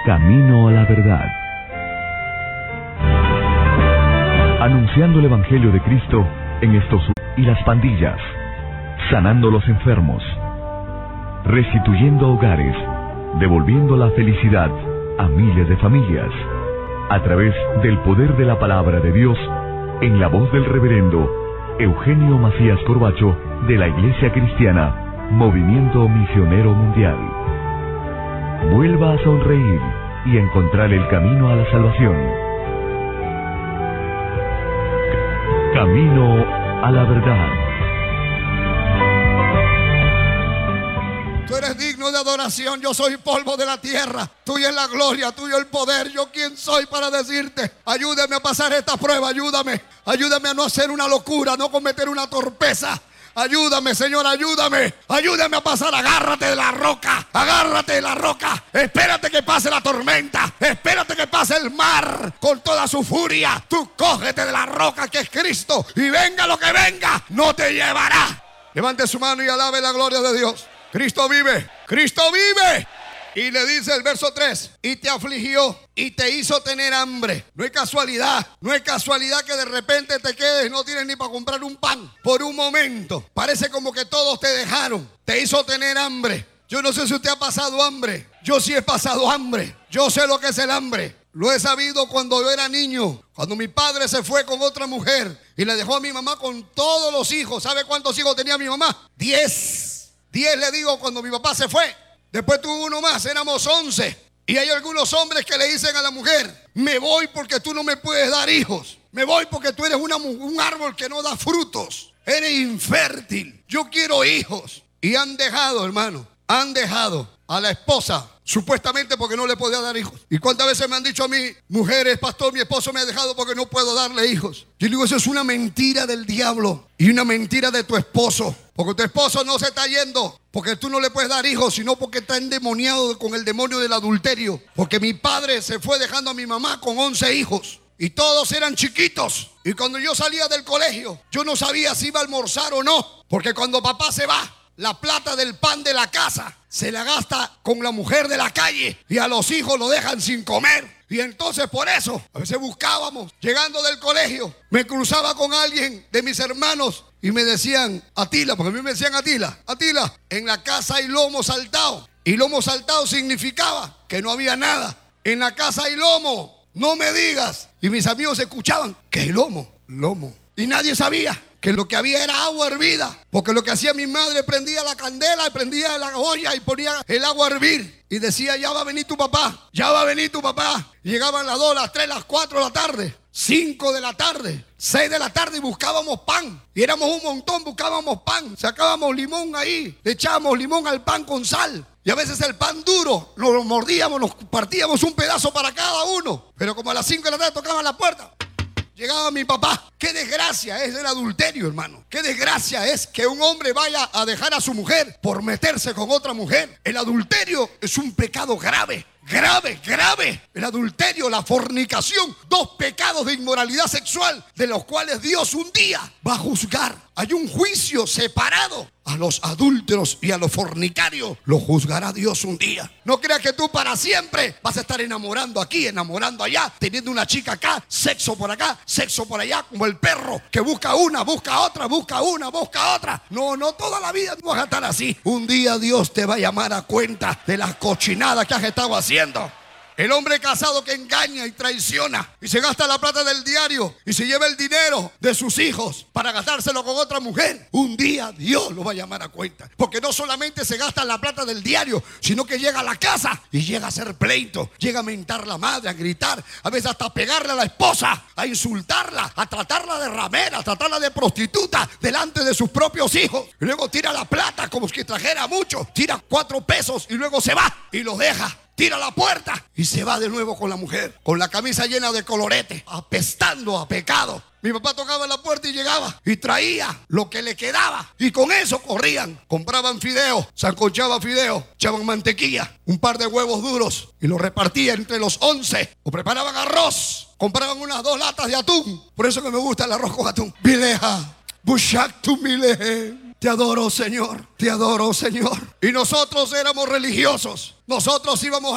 Camino a la verdad. Anunciando el Evangelio de Cristo en estos y las pandillas, sanando los enfermos, restituyendo hogares, devolviendo la felicidad a miles de familias, a través del poder de la palabra de Dios, en la voz del reverendo Eugenio Macías Corbacho, de la Iglesia Cristiana Movimiento Misionero Mundial. Vuelva a sonreír y encontrar el camino a la salvación. Camino a la verdad. Tú eres digno de adoración. Yo soy polvo de la tierra. Tuya es la gloria, tuyo el poder. ¿Yo quién soy para decirte? Ayúdame a pasar esta prueba, ayúdame. Ayúdame a no hacer una locura, no cometer una torpeza. Ayúdame, Señor, ayúdame. Ayúdame a pasar, agárrate de la roca. Agárrate de la roca. Espérate que pase la tormenta. Espérate que pase el mar con toda su furia. Tú cógete de la roca que es Cristo. Y venga lo que venga, no te llevará. Levante su mano y alabe la gloria de Dios. Cristo vive. Cristo vive. Y le dice el verso 3: y te afligió y te hizo tener hambre. No es casualidad. No es casualidad que de repente te quedes, no tienes ni para comprar un pan. Por un momento parece como que todos te dejaron. Te hizo tener hambre. Yo no sé si usted ha pasado hambre. Yo sí he pasado hambre. Yo sé lo que es el hambre. Lo he sabido cuando yo era niño. Cuando mi padre se fue con otra mujer y le dejó a mi mamá con todos los hijos. ¿Sabe cuántos hijos tenía mi mamá? 10. 10 le digo cuando mi papá se fue. Después tuvo uno más, éramos 11. Y hay algunos hombres que le dicen a la mujer: me voy porque tú no me puedes dar hijos. Me voy porque tú eres un árbol que no da frutos. Eres infértil. Yo quiero hijos. Y han dejado, hermano, han dejado a la esposa supuestamente porque no le podía dar hijos. ¿Y cuántas veces me han dicho a mí, mujeres, pastor, mi esposo me ha dejado porque no puedo darle hijos? Yo digo, eso es una mentira del diablo y una mentira de tu esposo. Porque tu esposo no se está yendo porque tú no le puedes dar hijos, sino porque está endemoniado con el demonio del adulterio. Porque mi padre se fue dejando a mi mamá con 11 hijos y todos eran chiquitos. Y cuando yo salía del colegio, yo no sabía si iba a almorzar o no. Porque cuando papá se va, la plata del pan de la casa se la gasta con la mujer de la calle y a los hijos lo dejan sin comer. Y entonces por eso a veces buscábamos, llegando del colegio, me cruzaba con alguien de mis hermanos y me decían: Atila, porque a mí me decían Atila, en la casa hay lomo saltado. Y lomo saltado significaba que no había nada. En la casa hay lomo, no me digas. Y mis amigos escuchaban: ¿qué es lomo? Lomo. Y nadie sabía que lo que había era agua hervida. Porque lo que hacía mi madre, prendía la candela, prendía la olla y ponía el agua a hervir. Y decía: ya va a venir tu papá, ya va a venir tu papá. Y llegaban las 2, las 3, las 4 de la tarde, 5 de la tarde, 6 de la tarde y buscábamos pan. Y éramos un montón, buscábamos pan. Sacábamos limón ahí, le echábamos limón al pan con sal. Y a veces el pan duro, nos lo mordíamos, nos partíamos un pedazo para cada uno. Pero como a las 5 de la tarde tocaban la puerta, llegaba mi papá. Qué desgracia es el adulterio, hermano. Qué desgracia es que un hombre vaya a dejar a su mujer por meterse con otra mujer. El adulterio es un pecado grave. Grave, grave. El adulterio, la fornicación, 2 pecados de inmoralidad sexual de los cuales Dios un día va a juzgar. Hay un juicio separado. A los adúlteros y a los fornicarios lo juzgará Dios un día. No creas que tú para siempre vas a estar enamorando aquí, enamorando allá, teniendo una chica acá, sexo por acá, sexo por allá, como el perro que busca una, busca otra, busca una, busca otra. No, no toda la vida no vas a estar así. Un día Dios te va a llamar a cuenta de las cochinadas que has estado haciendo. El hombre casado que engaña y traiciona y se gasta la plata del diario y se lleva el dinero de sus hijos para gastárselo con otra mujer, un día Dios lo va a llamar a cuenta. Porque no solamente se gasta la plata del diario, sino que llega a la casa y llega a hacer pleito, llega a mentar la madre, a gritar, a veces hasta a pegarle a la esposa, a insultarla, a tratarla de ramera, a tratarla de prostituta delante de sus propios hijos. Y luego tira la plata como si trajera mucho, tira 4 pesos y luego se va y los deja. Tira la puerta y se va de nuevo con la mujer, con la camisa llena de colorete, apestando a pecado. Mi papá tocaba la puerta y llegaba y traía lo que le quedaba. Y con eso corrían. Compraban fideos, sancochaban fideos, echaban mantequilla, un par de huevos duros y los repartían entre los 11. O preparaban arroz, compraban unas 2 latas de atún. Por eso que me gusta el arroz con atún. Bileja, bushak tu mileje. Te adoro, Señor. Te adoro, Señor. Y nosotros éramos religiosos. Nosotros íbamos